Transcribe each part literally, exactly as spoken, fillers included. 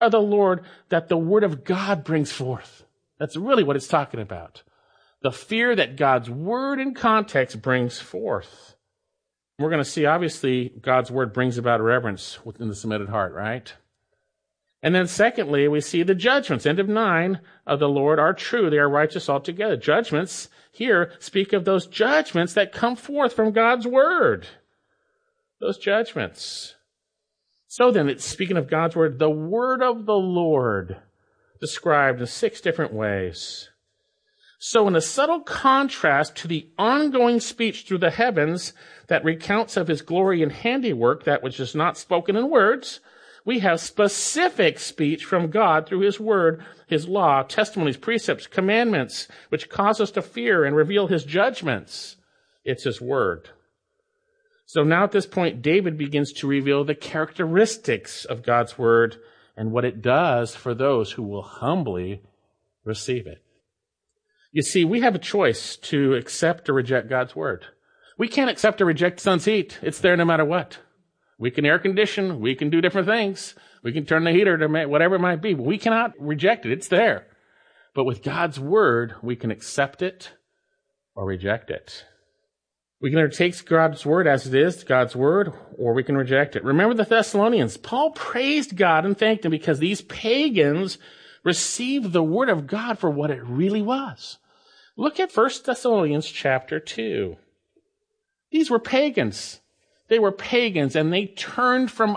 of the Lord that the word of God brings forth. That's really what it's talking about. The fear that God's word in context brings forth. We're going to see, obviously, God's word brings about reverence within the submitted heart, right? And then secondly, we see the judgments, end of nine, of the Lord are true. They are righteous altogether. Judgments here speak of those judgments that come forth from God's word. Those judgments. So then, it's speaking of God's word, the word of the Lord, described in six different ways. So in a subtle contrast to the ongoing speech through the heavens that recounts of his glory and handiwork, that which is not spoken in words, we have specific speech from God through his word, his law, testimonies, precepts, commandments, which cause us to fear and reveal his judgments. It's his word. So now at this point, David begins to reveal the characteristics of God's word and what it does for those who will humbly receive it. You see, we have a choice to accept or reject God's word. We can't accept or reject the sun's heat. It's there no matter what. We can air condition. We can do different things. We can turn the heater to whatever it might be, but we cannot reject it. It's there. But with God's word, we can accept it or reject it. We can either take God's word as it is, God's word, or we can reject it. Remember the Thessalonians. Paul praised God and thanked him because these pagans received the word of God for what it really was. Look at First Thessalonians chapter two. These were pagans. They were pagans, and they turned from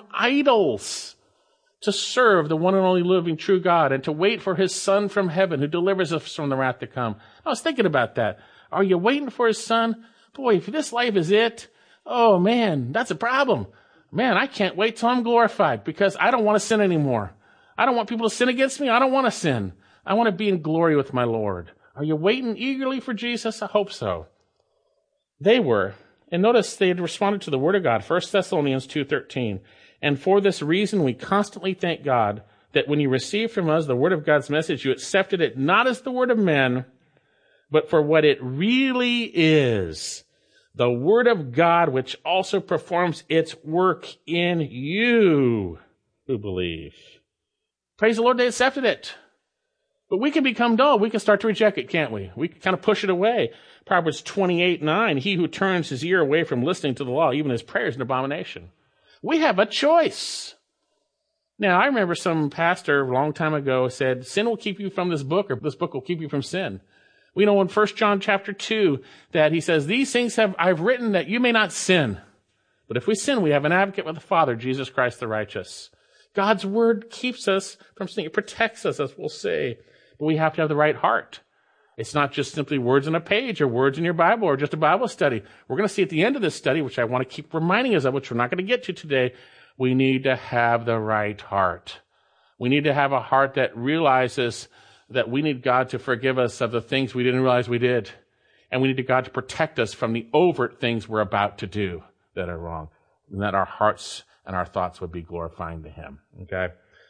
idols to serve the one and only living true God and to wait for his Son from heaven who delivers us from the wrath to come. I was thinking about that. Are you waiting for his Son? Boy, if this life is it, oh man, that's a problem. Man, I can't wait till I'm glorified because I don't want to sin anymore. I don't want people to sin against me. I don't want to sin. I want to be in glory with my Lord. Are you waiting eagerly for Jesus? I hope so. They were. And notice they had responded to the word of God, First Thessalonians two thirteen. And for this reason, we constantly thank God that when you received from us the word of God's message, you accepted it not as the word of men, but for what it really is, the word of God, which also performs its work in you who believe. Praise the Lord, they accepted it. But we can become dull. We can start to reject it, can't we? We can kind of push it away. Proverbs twenty-eight nine, he who turns his ear away from listening to the law, even his prayer is an abomination. We have a choice. Now, I remember some pastor a long time ago said, sin will keep you from this book, or this book will keep you from sin. We know in First John chapter two that he says, these things have I've written that you may not sin. But if we sin, we have an advocate with the Father, Jesus Christ the righteous. God's word keeps us from sinning. It protects us, as we'll say. But we have to have the right heart. It's not just simply words on a page or words in your Bible or just a Bible study. We're going to see at the end of this study, which I want to keep reminding us of, which we're not going to get to today, we need to have the right heart. We need to have a heart that realizes that we need God to forgive us of the things we didn't realize we did. And we need God to protect us from the overt things we're about to do that are wrong. And that our hearts and our thoughts would be glorifying to him. Okay?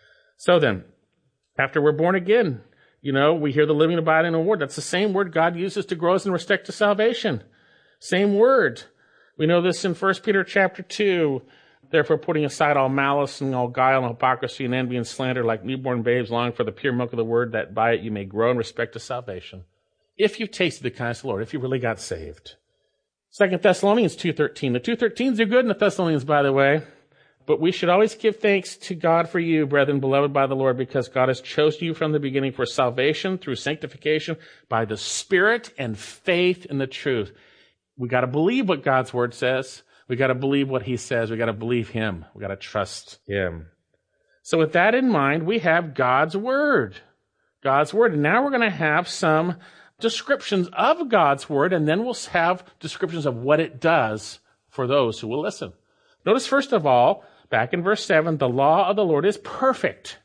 So then, after we're born again, you know, we hear the living, abiding word. That's the same word God uses to grow us in respect to salvation. Same word. We know this in First Peter chapter two. Therefore, putting aside all malice and all guile and hypocrisy and envy and slander, like newborn babes, longing for the pure milk of the word, that by it you may grow in respect to salvation. If you've tasted the kindness of the Lord, if you really got saved. Second Thessalonians two thirteen. The two thirteens are good in the Thessalonians, by the way. But we should always give thanks to God for you, brethren, beloved by the Lord, because God has chosen you from the beginning for salvation through sanctification by the Spirit and faith in the truth. We got to believe what God's word says. We got to believe what he says. We got to believe him. We got to trust him. So with that in mind, we have God's word. God's word. And now we're going to have some descriptions of God's word, and then we'll have descriptions of what it does for those who will listen. Notice, first of all, back in verse seven, the law of the Lord is perfect.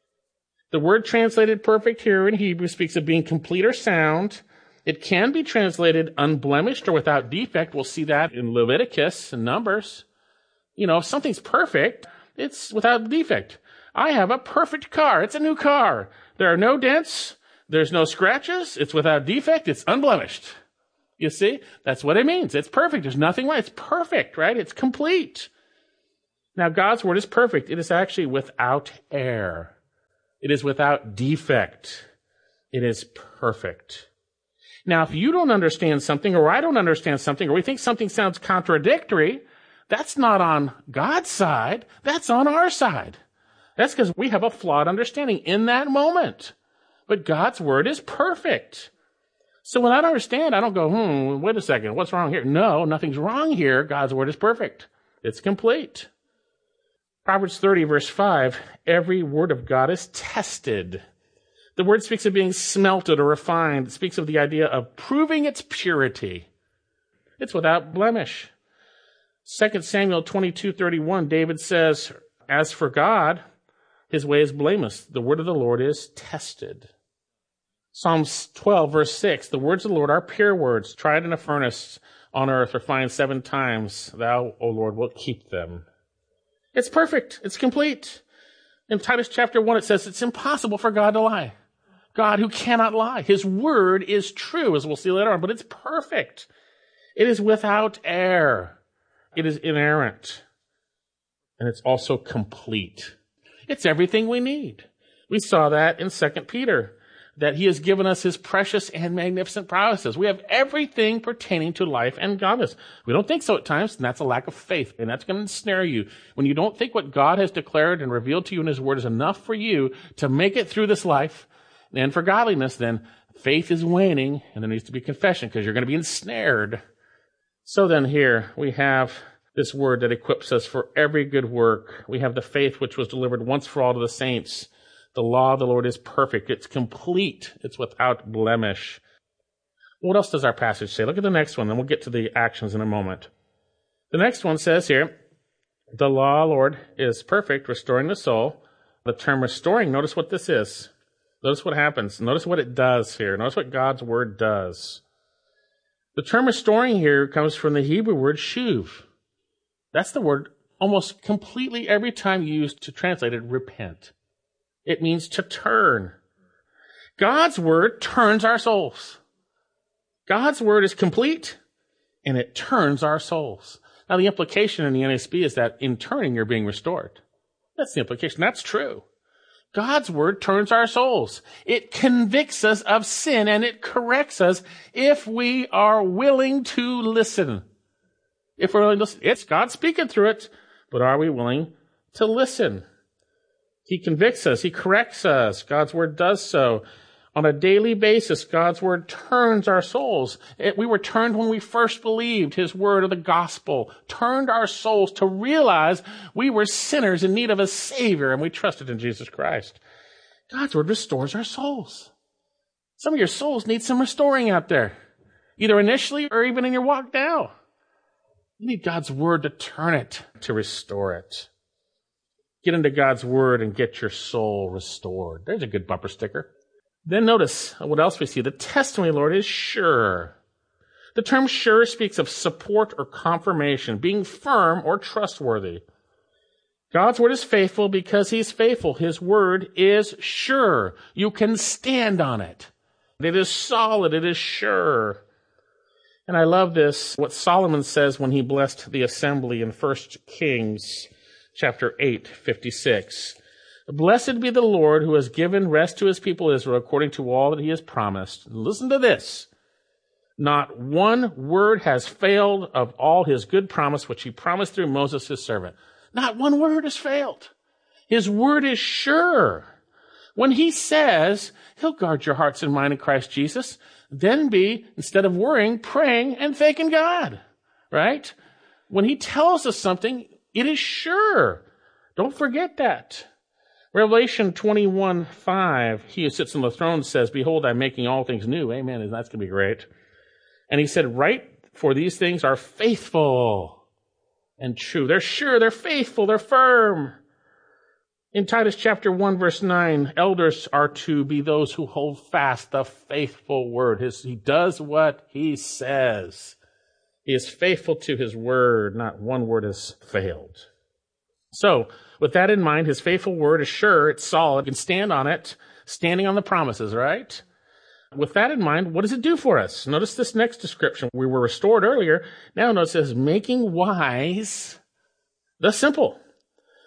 The word translated perfect here in Hebrew speaks of being complete or sound. It can be translated unblemished or without defect. We'll see that in Leviticus and Numbers. You know, if something's perfect, it's without defect. I have a perfect car. It's a new car. There are no dents. There's no scratches. It's without defect. It's unblemished. You see? That's what it means. It's perfect. There's nothing wrong. It's perfect, right? It's complete. Now, God's word is perfect. It is actually without error. It is without defect. It is perfect. Now, if you don't understand something, or I don't understand something, or we think something sounds contradictory, that's not on God's side. That's on our side. That's because we have a flawed understanding in that moment. But God's word is perfect. So when I don't understand, I don't go, hmm, wait a second, what's wrong here? No, nothing's wrong here. God's word is perfect. It's complete. Proverbs thirty, verse five, every word of God is tested. The word speaks of being smelted or refined. It speaks of the idea of proving its purity. It's without blemish. Second Samuel twenty-two thirty-one, David says, as for God, his way is blameless. The word of the Lord is tested. Psalms twelve, verse six, the words of the Lord are pure words, tried in a furnace on earth, refined seven times. Thou, O Lord, wilt keep them. It's perfect. It's complete. In Titus chapter one, it says it's impossible for God to lie. God who cannot lie. His word is true, as we'll see later on, but it's perfect. It is without error. It is inerrant. And it's also complete. It's everything we need. We saw that in Second Peter, that he has given us his precious and magnificent promises. We have everything pertaining to life and godliness. We don't think so at times, and that's a lack of faith, and that's going to ensnare you. When you don't think what God has declared and revealed to you in his word is enough for you to make it through this life and for godliness, then faith is waning, and there needs to be confession because you're going to be ensnared. So then here we have this word that equips us for every good work. We have the faith which was delivered once for all to the saints. The law of the Lord is perfect. It's complete. It's without blemish. What else does our passage say? Look at the next one, then we'll get to the actions in a moment. The next one says here, the law, Lord, is perfect, restoring the soul. The term restoring, notice what this is. Notice what happens. Notice what it does here. Notice what God's word does. The term restoring here comes from the Hebrew word shuv. That's the word almost completely every time used to translate it, repent. It means to turn. God's word turns our souls. God's word is complete, and it turns our souls. Now, the implication in the N A S B is that in turning, you're being restored. That's the implication. That's true. God's word turns our souls. It convicts us of sin, and it corrects us if we are willing to listen. If we're willing to listen. It's God speaking through it, but are we willing to listen? He convicts us. He corrects us. God's word does so. On a daily basis, God's word turns our souls. It, we were turned when we first believed his word of the gospel, turned our souls to realize we were sinners in need of a savior, and we trusted in Jesus Christ. God's word restores our souls. Some of your souls need some restoring out there, either initially or even in your walk now. You need God's word to turn it, to restore it. Get into God's word and get your soul restored. There's a good bumper sticker. Then notice what else we see. The testimony, Lord, is sure. The term sure speaks of support or confirmation, being firm or trustworthy. God's word is faithful because he's faithful. His word is sure. You can stand on it. It is solid. It is sure. And I love this, what Solomon says when he blessed the assembly in First Kings chapter eight, fifty-six. Blessed be the Lord who has given rest to his people Israel according to all that he has promised. Listen to this. Not one word has failed of all his good promise, which he promised through Moses his servant. Not one word has failed. His word is sure. When he says he'll guard your hearts and mind in Christ Jesus, then be, instead of worrying, praying and thanking God, right? When he tells us something, it is sure. Don't forget that. Revelation twenty-one five, he who sits on the throne says, behold, I'm making all things new. Amen. That's going to be great. And he said, right, for these things are faithful and true. They're sure, they're faithful, they're firm. In Titus chapter one, verse nine, elders are to be those who hold fast the faithful word. His, he does what he says. He is faithful to his word. Not one word has failed. So, with that in mind, his faithful word is sure, it's solid, you can stand on it, standing on the promises, right? With that in mind, what does it do for us? Notice this next description. We were restored earlier. Now notice it says, making wise the simple.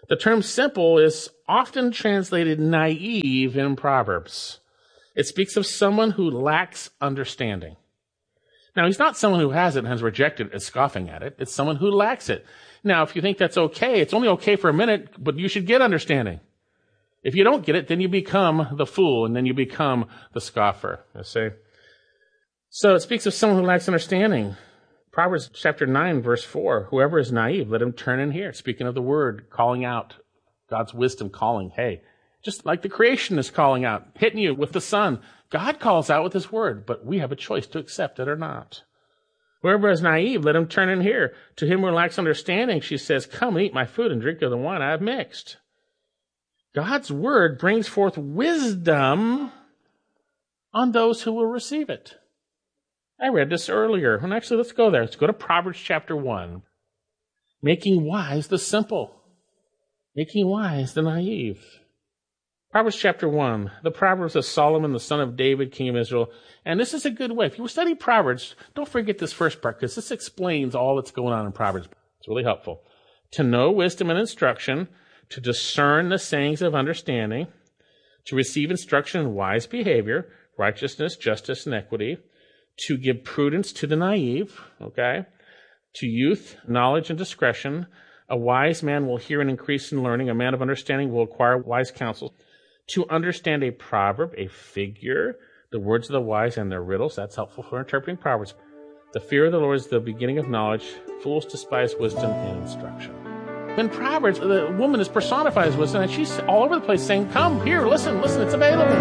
The term simple is often translated naive in Proverbs. It speaks of someone who lacks understanding. Now, he's not someone who has it and has rejected it and scoffing at it. It's someone who lacks it. Now, if you think that's okay, it's only okay for a minute, but you should get understanding. If you don't get it, then you become the fool, and then you become the scoffer, you see. So it speaks of someone who lacks understanding. Proverbs chapter nine, verse four, whoever is naive, let him turn and hear. Speaking of the word, calling out, God's wisdom calling, hey, just like the creation is calling out, hitting you with the sun. God calls out with his word, but we have a choice to accept it or not. Whoever is naive, let him turn and hear. To him who lacks understanding, she says, come and eat my food and drink of the wine I have mixed. God's word brings forth wisdom on those who will receive it. I read this earlier. And actually, let's go there. Let's go to Proverbs chapter one. Making wise the simple. Making wise the naive. Proverbs chapter one. The Proverbs of Solomon, the son of David, king of Israel. And this is a good way. If you study Proverbs, don't forget this first part, because this explains all that's going on in Proverbs. It's really helpful. To know wisdom and instruction, to discern the sayings of understanding, to receive instruction in wise behavior, righteousness, justice, and equity, to give prudence to the naive, okay, to youth, knowledge, and discretion. A wise man will hear and increase in learning. A man of understanding will acquire wise counsel. To understand a proverb, a figure, the words of the wise and their riddles. That's helpful for interpreting Proverbs. The fear of the Lord is the beginning of knowledge. Fools despise wisdom and instruction. In Proverbs, the woman is personified as wisdom, and she's all over the place saying, come, here, listen, listen, it's available.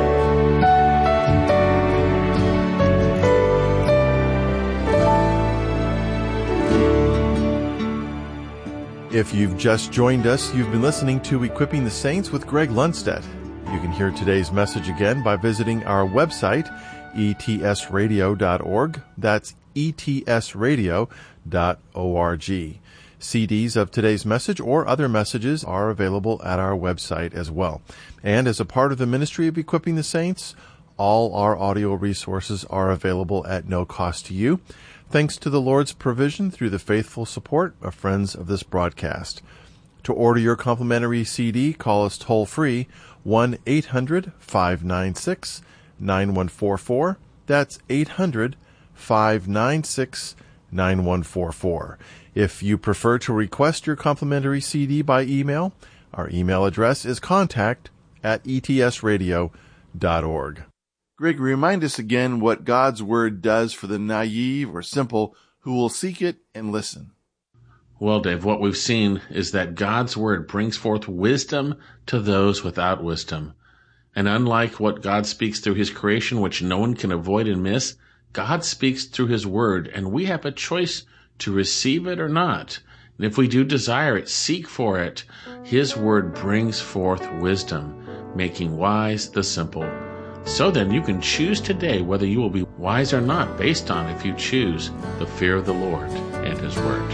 If you've just joined us, you've been listening to Equipping the Saints with Greg Lundstedt. You can hear today's message again by visiting our website, e t s radio dot org. That's e t s radio dot org. C Ds of today's message or other messages are available at our website as well. And as a part of the ministry of Equipping the Saints, all our audio resources are available at no cost to you, thanks to the Lord's provision through the faithful support of friends of this broadcast. To order your complimentary C D, call us toll-free, one eight hundred five nine six nine one four four. That's eight hundred five nine six nine one four four. If you prefer to request your complimentary C D by email, our email address is contact at e t s radio dot org. Greg, remind us again what God's Word does for the naive or simple who will seek it and listen. Well, Dave, what we've seen is that God's Word brings forth wisdom to those without wisdom. And unlike what God speaks through his creation, which no one can avoid and miss, God speaks through his Word, and we have a choice to receive it or not. And if we do desire it, seek for it. His Word brings forth wisdom, making wise the simple. So then you can choose today whether you will be wise or not, based on if you choose the fear of the Lord and his word.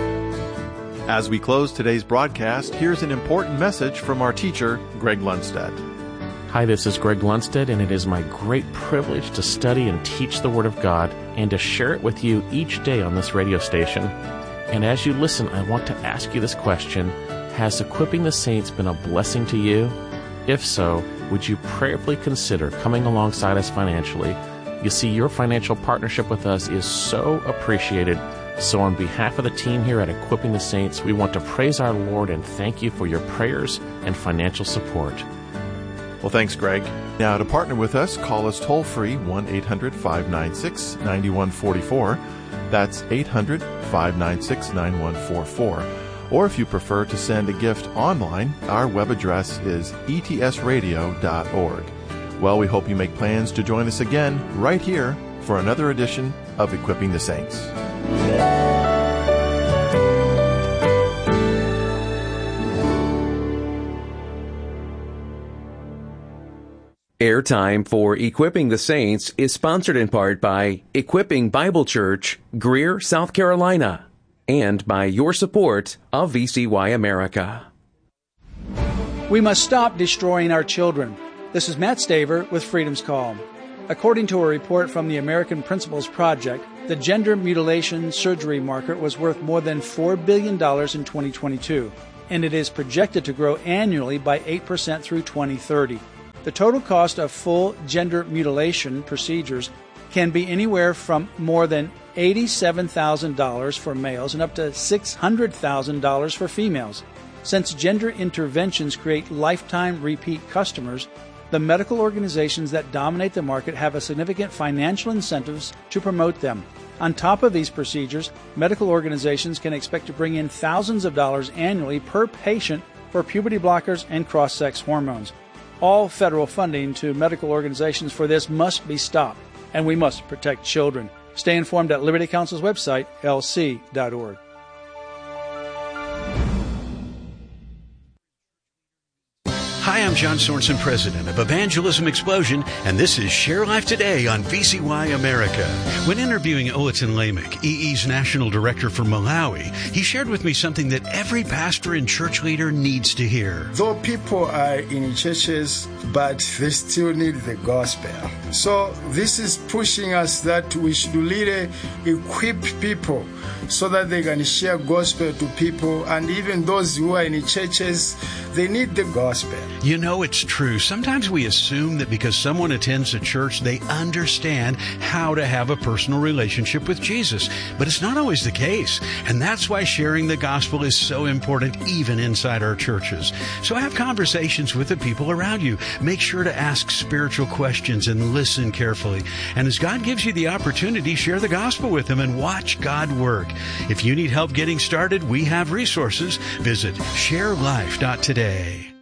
As we close today's broadcast, here's an important message from our teacher, Greg Lundstedt. Hi, this is Greg Lundstedt, and it is my great privilege to study and teach the Word of God and to share it with you each day on this radio station. And as you listen, I want to ask you this question: has Equipping the Saints been a blessing to you? If so, would you prayerfully consider coming alongside us financially? You see, your financial partnership with us is so appreciated. So on behalf of the team here at Equipping the Saints, we want to praise our Lord and thank you for your prayers and financial support. Well, thanks, Greg. Now, to partner with us, call us toll-free, one eight hundred five nine six nine one four four. That's eight hundred five nine six nine one four four. Or if you prefer to send a gift online, our web address is e t s radio dot org. Well, we hope you make plans to join us again right here for another edition of Equipping the Saints. Airtime for Equipping the Saints is sponsored in part by Equipping Bible Church, Greer, South Carolina, and by your support of V C Y America. We must stop destroying our children. This is Matt Staver with Freedom's Call. According to a report from the American Principles Project, the gender mutilation surgery market was worth more than four billion dollars in twenty twenty-two. and it is projected to grow annually by eight percent through twenty thirty. The total cost of full gender mutilation procedures can be anywhere from more than eighty-seven thousand dollars for males and up to six hundred thousand dollars for females. Since gender interventions create lifetime repeat customers, the medical organizations that dominate the market have a significant financial incentives to promote them. On top of these procedures, medical organizations can expect to bring in thousands of dollars annually per patient for puberty blockers and cross-sex hormones. All federal funding to medical organizations for this must be stopped, and we must protect children. Stay informed at Liberty Counsel's website, L C dot org. Hi, I'm John Sorensen, president of Evangelism Explosion, and this is Share Life Today on V C Y America. When interviewing Olatin Lamech, E E's national director for Malawi, he shared with me something that every pastor and church leader needs to hear. Though people are in churches, but they still need the gospel. So this is pushing us that we should really equip people so that they can share gospel to people, and even those who are in churches, they need the gospel. You know, it's true. Sometimes we assume that because someone attends a church, they understand how to have a personal relationship with Jesus. But it's not always the case. And that's why sharing the gospel is so important, even inside our churches. So have conversations with the people around you. Make sure to ask spiritual questions and listen carefully. And as God gives you the opportunity, share the gospel with them and watch God work. If you need help getting started, we have resources. Visit share life dot today.